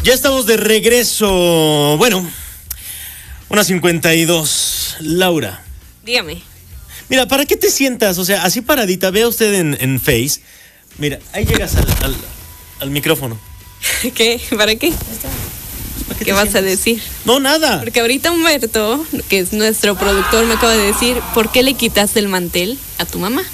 Ya estamos de regreso. Bueno, 1:52. Laura. Dígame. Mira, ¿para qué te sientas? O sea, así paradita. Vea usted en Face. Mira, ahí llegas al micrófono. ¿Qué? ¿Para qué? ¿Qué vas a decir? No, nada. Porque ahorita Humberto, que es nuestro productor, me acaba de decir, ¿por qué le quitaste el mantel a tu mamá?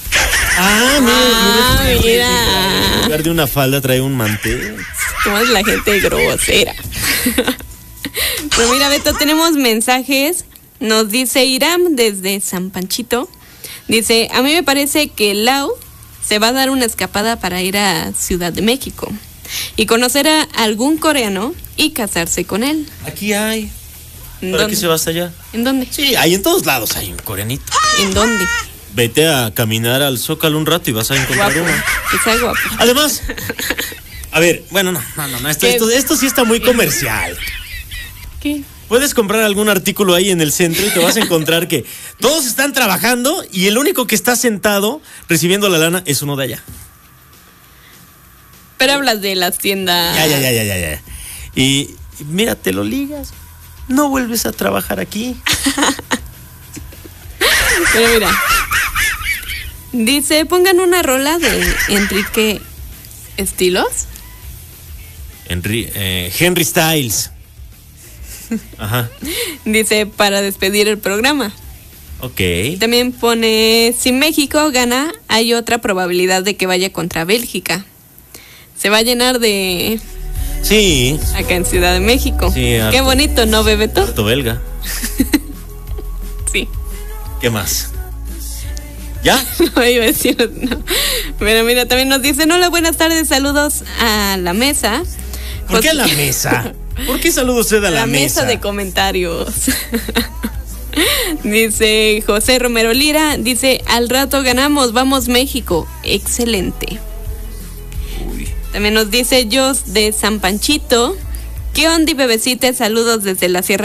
Mira. En lugar de una falda trae un mantel. ¿Cómo es la gente grosera? Pero mira, Beto, tenemos mensajes. Nos dice Iram desde San Panchito. Dice, a mí me parece que Lau se va a dar una escapada para ir a Ciudad de México y conocer a algún coreano y casarse con él. Aquí hay. ¿Para qué se va hasta allá? ¿En dónde? Sí, hay en todos lados hay un coreanito. ¿En dónde? Vete a caminar al Zócalo un rato y vas a encontrar guapo. uno. Que sea guapo. Además, a ver, bueno, no, esto sí está muy comercial. ¿Qué? Puedes comprar algún artículo ahí en el centro y te vas a encontrar que todos están trabajando y el único que está sentado recibiendo la lana es uno de allá. Pero hablas de las tiendas. Ya. Y mira, te lo ligas. No vuelves a trabajar aquí. Pero mira. Dice, pongan una rola de Enrique Estilos. Henry Styles. Ajá. Dice, para despedir el programa. Ok. También pone, si México gana, hay otra probabilidad de que vaya contra Bélgica. Se va a llenar de... Sí. Acá en Ciudad de México. Sí, qué bonito, ¿no, Bebeto? Harto belga. Sí. ¿Qué más? ¿Ya? No iba a decir, no. Pero mira, también nos dicen, hola, buenas tardes, saludos a la mesa. ¿Por qué a la mesa? ¿Por qué saluda usted a la mesa? Mesa de comentarios. Dice José Romero Lira, dice, al rato ganamos, vamos México. Excelente. Uy. También nos dice Jos de San Panchito, ¿qué onda, bebecita? Saludos desde la Sierra